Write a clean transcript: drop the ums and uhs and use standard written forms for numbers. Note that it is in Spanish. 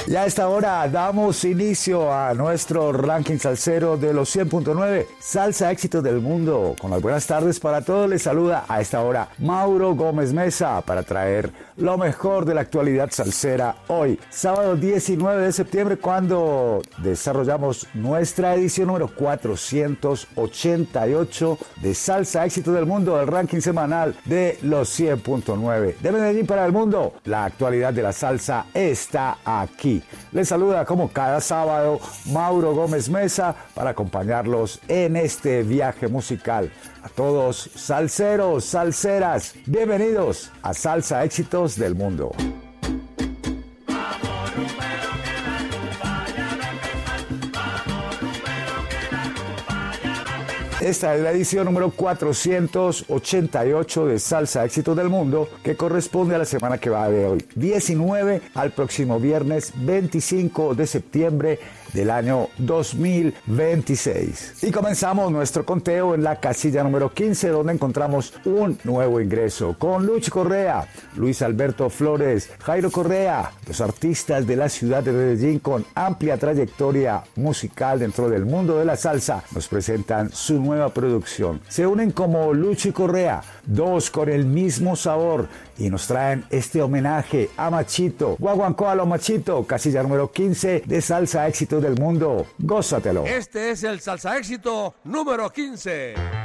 Y a esta hora damos inicio a nuestro ranking salsero de los 100.9 Salsa Éxitos del Mundo. Con las buenas tardes para todos, les saluda a esta hora Mauro Gómez Mesa para traer lo mejor de la actualidad salsera hoy, sábado 19 de septiembre, cuando desarrollamos nuestra edición número 488 de Salsa Éxitos del Mundo, el ranking semanal de los 100.9 de Medellín para el mundo. La actualidad de la salsa está aquí. Les saluda como cada sábado Mauro Gómez Mesa para acompañarlos en este viaje musical. A todos salseros, salseras, bienvenidos a Salsa Éxitos del Mundo. Esta es la edición número 488 de Salsa Éxitos del Mundo, que corresponde a la semana que va de hoy 19 al próximo viernes 25 de septiembre del año 2026. Y comenzamos nuestro conteo en la casilla número 15, donde encontramos un nuevo ingreso con Luchi Correa, Luis Alberto Flores, Jairo Correa, los artistas de la ciudad de Medellín con amplia trayectoria musical dentro del mundo de la salsa, nos presentan su nueva producción. Se unen como Luchi Correa, dos con el mismo sabor, y nos traen este homenaje a Machito. Guaguancó a lo Machito, casilla número 15 de Salsa Éxitos del Mundo. Gózatelo. Este es el Salsa Éxito número 15.